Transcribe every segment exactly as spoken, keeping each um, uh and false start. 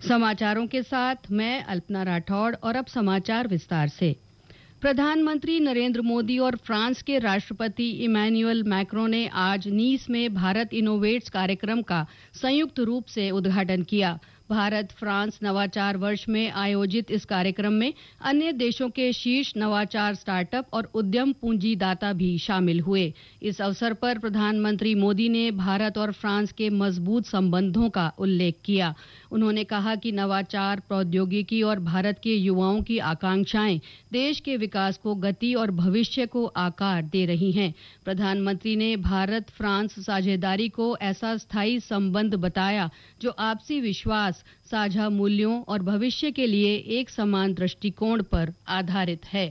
समाचारों के साथ मैं अल्पना राठौड़ और अब समाचार विस्तार से। प्रधानमंत्री नरेंद्र मोदी और फ्रांस के राष्ट्रपति इमैनुअल मैक्रों ने आज नीस में भारत इनोवेट्स कार्यक्रम का संयुक्त रूप से उद्घाटन किया। भारत फ्रांस नवाचार वर्ष में आयोजित इस कार्यक्रम में अन्य देशों के शीर्ष नवाचार स्टार्टअप और उद्यम पूंजीदाता भी शामिल हुए। इस अवसर पर प्रधानमंत्री मोदी ने भारत और फ्रांस के मजबूत संबंधों का उल्लेख किया। उन्होंने कहा कि नवाचार, प्रौद्योगिकी और भारत के युवाओं की आकांक्षाएं देश के विकास को गति और भविष्य को आकार दे रही हैं। प्रधानमंत्री ने भारत फ्रांस साझेदारी को ऐसा स्थायी संबंध बताया जो आपसी विश्वास, साझा मूल्यों और भविष्य के लिए एक समान दृष्टिकोण पर आधारित है।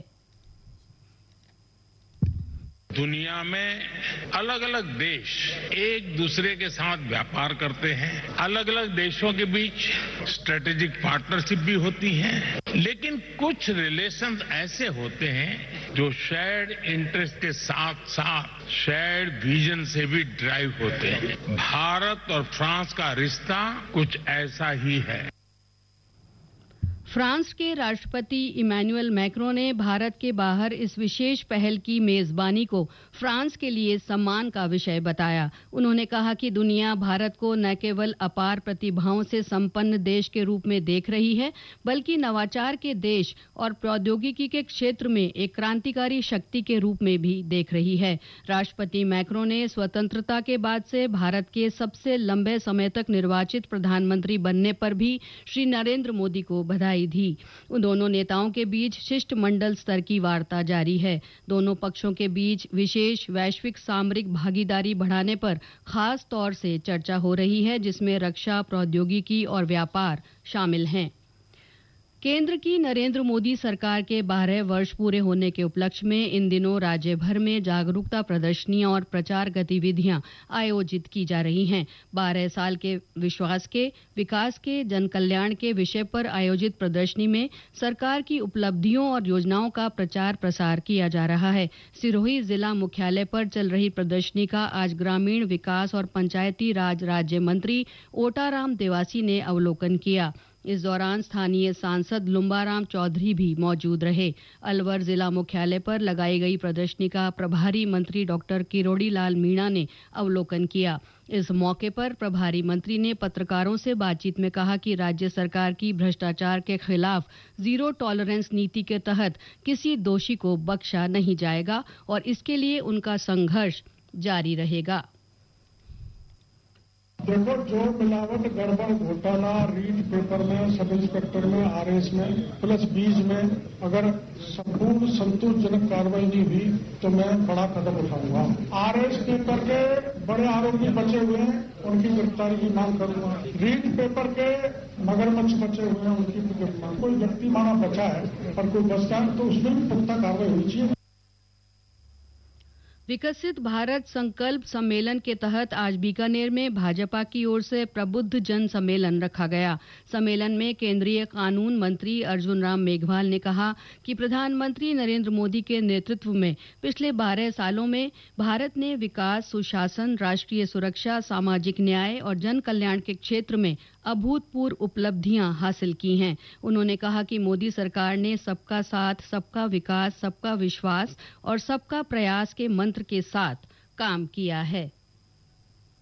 दुनिया में अलग अलग देश एक दूसरे के साथ व्यापार करते हैं, अलग अलग देशों के बीच स्ट्रेटेजिक पार्टनरशिप भी होती है, लेकिन कुछ रिलेशंस ऐसे होते हैं जो शेयर्ड इंटरेस्ट के साथ साथ शेयर्ड विजन से भी ड्राइव होते हैं। भारत और फ्रांस का रिश्ता कुछ ऐसा ही है। फ्रांस के राष्ट्रपति इमैनुअल मैक्रों ने भारत के बाहर इस विशेष पहल की मेजबानी को फ्रांस के लिए सम्मान का विषय बताया। उन्होंने कहा कि दुनिया भारत को न केवल अपार प्रतिभाओं से संपन्न देश के रूप में देख रही है, बल्कि नवाचार के देश और प्रौद्योगिकी के क्षेत्र में एक क्रांतिकारी शक्ति के रूप में भी देख रही है। राष्ट्रपति मैक्रों ने स्वतंत्रता के बाद से भारत के सबसे लंबे समय तक निर्वाचित प्रधानमंत्री बनने पर भी श्री नरेंद्र मोदी को बधाई दी। उन दोनों नेताओं के बीच शिष्टमंडल स्तर की वार्ता जारी है। दोनों पक्षों के बीच विशेष वैश्विक सामरिक भागीदारी बढ़ाने पर खास तौर से चर्चा हो रही है, जिसमें रक्षा, प्रौद्योगिकी और व्यापार शामिल हैं। केंद्र की नरेंद्र मोदी सरकार के बारह वर्ष पूरे होने के उपलक्ष्य में इन दिनों राज्य भर में जागरूकता प्रदर्शनियां और प्रचार गतिविधियां आयोजित की जा रही हैं। बारह साल के विश्वास के, विकास के, जन कल्याण के विषय पर आयोजित प्रदर्शनी में सरकार की उपलब्धियों और योजनाओं का प्रचार प्रसार किया जा रहा है। सिरोही जिला मुख्यालय पर चल रही प्रदर्शनी का आज ग्रामीण विकास और पंचायती राज राज्य मंत्री ओटाराम देवासी ने अवलोकन किया। इस दौरान स्थानीय सांसद लुम्बाराम चौधरी भी मौजूद रहे। अलवर जिला मुख्यालय पर लगाई गई प्रदर्शनी का प्रभारी मंत्री डॉक्टर किरोड़ी लाल मीणा ने अवलोकन किया। इस मौके पर प्रभारी मंत्री ने पत्रकारों से बातचीत में कहा कि राज्य सरकार की भ्रष्टाचार के खिलाफ जीरो टॉलरेंस नीति के तहत किसी दोषी को बख्शा नहीं जाएगा और इसके लिए उनका संघर्ष जारी रहेगा। देखो, जो मिलावट, गड़बड़, घोटाला रीट पेपर में, सब इंस्पेक्टर में, आरएस में, प्लस बीज में अगर संपूर्ण संतोषजनक कार्रवाई नहीं हुई तो मैं बड़ा कदम उठाऊंगा। आरएस पेपर के बड़े आरोपी बचे हुए हैं, उनकी गिरफ्तारी की मांग करूंगा। रीट पेपर के मगरमच्छ बचे हुए हैं, उनकी भी गिरफ्तारी। कोई व्यक्ति माना बचा है और कोई बचता है तो उसमें भी पुख्ता कार्रवाई होनी चाहिए। विकसित भारत संकल्प सम्मेलन के तहत आज बीकानेर में भाजपा की ओर से प्रबुद्ध जन सम्मेलन रखा गया। सम्मेलन में केंद्रीय कानून मंत्री अर्जुन राम मेघवाल ने कहा कि प्रधानमंत्री नरेंद्र मोदी के नेतृत्व में पिछले बारह सालों में भारत ने विकास, सुशासन, राष्ट्रीय सुरक्षा, सामाजिक न्याय और जन कल्याण के क्षेत्र में अभूतपूर्व उपलब्धियां हासिल की हैं। उन्होंने कहा कि मोदी सरकार ने सबका साथ, सबका विकास, सबका विश्वास और सबका प्रयास के मंत्र के साथ काम किया है।